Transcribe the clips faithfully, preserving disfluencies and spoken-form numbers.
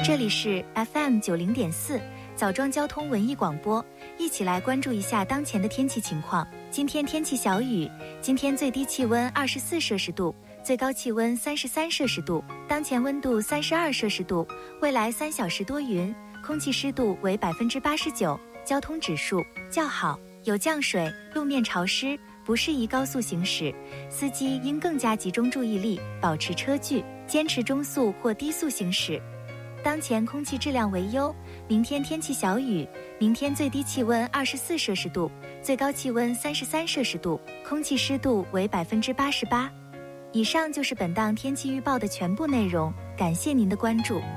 这里是 F M 九零点四枣庄交通文艺广播，一起来关注一下当前的天气情况。今天天气小雨，今天最低气温二十四摄氏度，最高气温三十三摄氏度，当前温度三十二摄氏度，未来三小时多云，空气湿度为百分之八十九，交通指数较好，有降水，路面潮湿，不适宜高速行驶，司机应更加集中注意力，保持车距，坚持中速或低速行驶。当前空气质量为优，明天天气小雨，明天最低气温二十四摄氏度，最高气温三十三摄氏度，空气湿度为百分之八十八。以上就是本档天气预报的全部内容，感谢您的关注。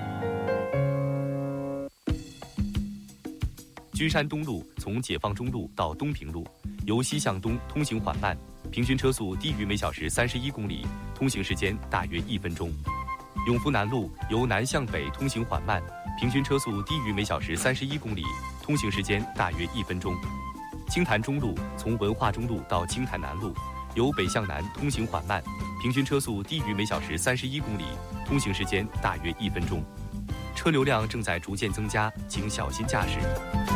君山东路从解放中路到东平路，由西向东通行缓慢，平均车速低于每小时三十一公里，通行时间大约一分钟。永福南路由南向北通行缓慢，平均车速低于每小时三十一公里，通行时间大约一分钟。青潭中路从文化中路到青潭南路，由北向南通行缓慢，平均车速低于每小时三十一公里，通行时间大约一分钟。车流量正在逐渐增加，请小心驾驶。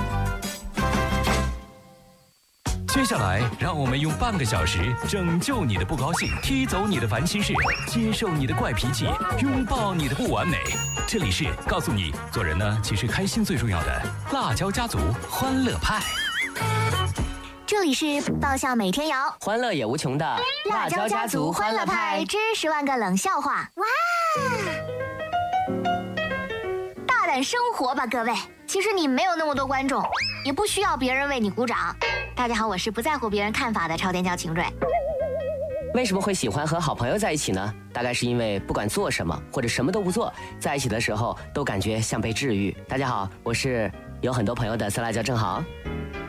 接下来，让我们用半个小时拯救你的不高兴，踢走你的烦心事，接受你的怪脾气，拥抱你的不完美。这里是告诉你，做人呢，其实开心最重要的辣椒家族欢乐派。 这里是爆笑每天摇， 欢乐也无穷的辣椒家族欢乐派之十万个冷笑话。哇！大胆生活吧，各位！其实你没有那么多观众，也不需要别人为你鼓掌。大家好，我是不在乎别人看法的超点脚秦蕊。 为什么会喜欢和好朋友在一起呢？大概是因为不管做什么或者什么都不做，在一起的时候都感觉像被治愈。大家好，我是有很多朋友的色辣椒正好。